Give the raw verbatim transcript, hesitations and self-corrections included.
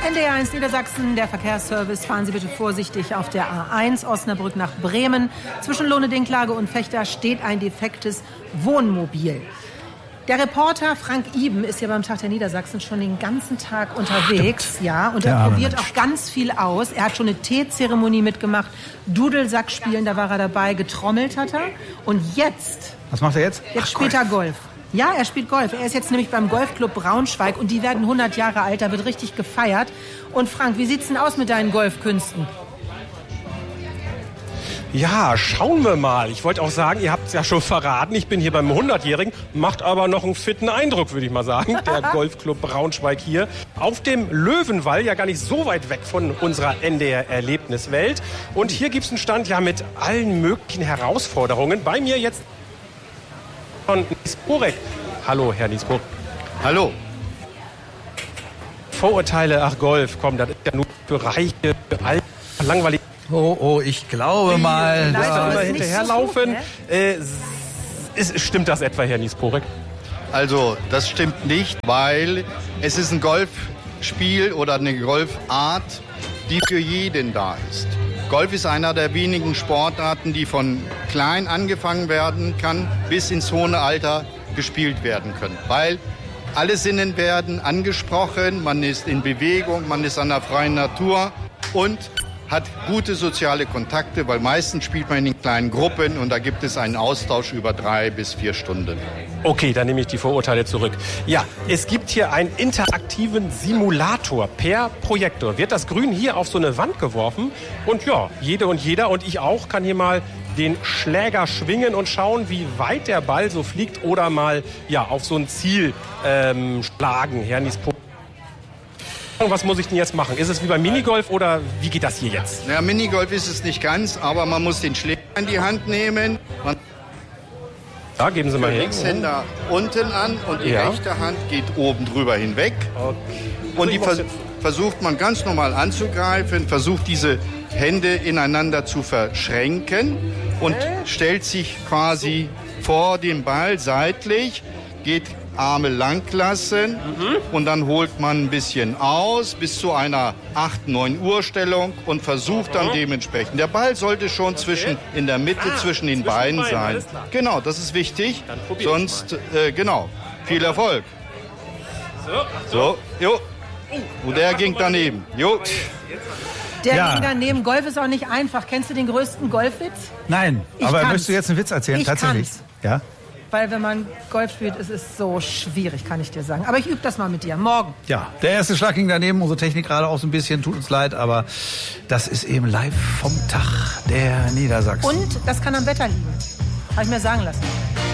N D R eins Niedersachsen, der Verkehrsservice. Fahren Sie bitte vorsichtig auf der A eins Osnabrück nach Bremen. Zwischen Lohne-Dinklage und Vechta steht ein defektes Wohnmobil. Der Reporter Frank Iben ist ja beim Tag der Niedersachsen schon den ganzen Tag unterwegs. Stimmt. Ja, und er ja, probiert Mensch. auch ganz viel aus. Er hat schon eine Teezeremonie mitgemacht, Dudelsack spielen, da war er dabei, getrommelt hat er. Und jetzt... Was macht er jetzt? Jetzt Ach, spielt Golf. er Golf. Ja, er spielt Golf. Er ist jetzt nämlich beim Golfclub Braunschweig und die werden hundert Jahre alt, da wird richtig gefeiert. Und Frank, wie sieht's denn aus mit deinen Golfkünsten? Ja, schauen wir mal. Ich wollte auch sagen, ihr habt es ja schon verraten, ich bin hier beim hundertjährigen, macht aber noch einen fitten Eindruck, würde ich mal sagen, der Golfclub Braunschweig hier. Auf dem Löwenwall, ja gar nicht so weit weg von unserer N D R-Erlebniswelt. Und hier gibt es einen Stand ja mit allen möglichen Herausforderungen. Bei mir jetzt von Nisporek. Hallo, Herr Nisporek. Hallo. Vorurteile, ach Golf, komm, das ist ja nur für Reiche, für Alte, langweilig. Oh, oh, ich glaube mal... Da ja, immer hinterherlaufen. So äh, ist, stimmt das etwa, Herr Nisporek? Also, das stimmt nicht, weil es ist ein Golfspiel oder eine Golfart, die für jeden da ist. Golf ist einer der wenigen Sportarten, die von klein angefangen werden kann, bis ins hohe Alter gespielt werden können. Weil alle Sinnen werden angesprochen, man ist in Bewegung, man ist an der freien Natur und hat gute soziale Kontakte, weil meistens spielt man in kleinen Gruppen und da gibt es einen Austausch über drei bis vier Stunden. Okay, dann nehme ich die Vorurteile zurück. Ja, es gibt hier einen interaktiven Simulator per Projektor. Wird das Grün hier auf so eine Wand geworfen und ja, jede und jeder und ich auch kann hier mal den Schläger schwingen und schauen, wie weit der Ball so fliegt oder mal ja auf so ein Ziel ähm, schlagen, Herr Nisporek. Was muss ich denn jetzt machen? Ist es wie beim Minigolf oder wie geht das hier jetzt? Ja, Minigolf ist es nicht ganz, aber man muss den Schläger in die Hand nehmen. Man ja, geben Sie mal den her. Linkshänder unten an und die ja. rechte Hand geht oben drüber hinweg. Okay. Und die vers- versucht man ganz normal anzugreifen, versucht diese Hände ineinander zu verschränken und stellt sich quasi vor den Ball seitlich, geht Arme lang lassen mhm. und dann holt man ein bisschen aus bis zu einer acht neun Uhr Stellung und versucht dann mhm. dementsprechend. Der Ball sollte schon okay. zwischen in der Mitte ah, zwischen den zwischen Beinen sein. Genau, das ist wichtig. Sonst äh, genau. Viel Erfolg. So, so, jo. Und der ging daneben. Jo. Der ja. ging daneben. Golf ist auch nicht einfach. Kennst du den größten Golfwitz? Nein, ich aber kann's. Möchtest du jetzt einen Witz erzählen? Ich Tatsächlich. Kann's. Ja. Weil wenn man Golf spielt, ist es so schwierig, kann ich dir sagen. Aber ich übe das mal mit dir. Morgen. Ja, der erste Schlag ging daneben. Unsere Technik gerade auch so ein bisschen. Tut uns leid, aber das ist eben live vom Tag der Niedersachsen. Und das kann am Wetter liegen. Habe ich mir sagen lassen.